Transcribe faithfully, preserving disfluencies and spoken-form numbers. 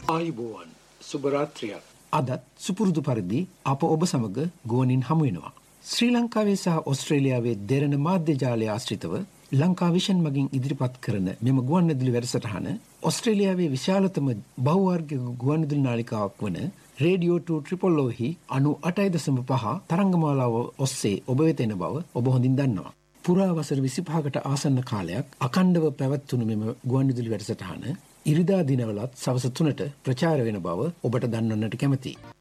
ආයුබෝවන් සුබරාත්‍රියක්. අදත් සුපුරුදු පරිදි අප ඔබ සමග ගුවනින් හමු වෙනවා. ශ්‍රී ලංකාවේ සහ ඕස්ට්‍රේලියාවේ දෙරණ මාධ්‍ය ජාලය ආශ්‍රිතව ලංකා විෂන් මගින් ඉදිරිපත් කරන මෙම ගුවන්විදුලි වැඩසටහන ඕස්ට්‍රේලියාවේ විශාලතම බහුවර්ගික ගුවන්විදුලි නාලිකාවක් වන රේඩියෝ ටූ ට්‍රිපල් ඕ හි අනූඅටයි දශම පහ තරංගමාලාව ඔස්සේ ඔබ වෙත එන බව ඔබ හොඳින් දන්නවා. පුරා වසර විසිපහකට ආසන්න කාලයක් අඛණ්ඩව පැවැත්වුණු මෙම ගුවන්විදුලි වැඩසටහන ඉරිදා දිනවලත් සවස තුනට ප්‍රචාර වෙන බව ඔබට දන්වන්නට කැමැතියි.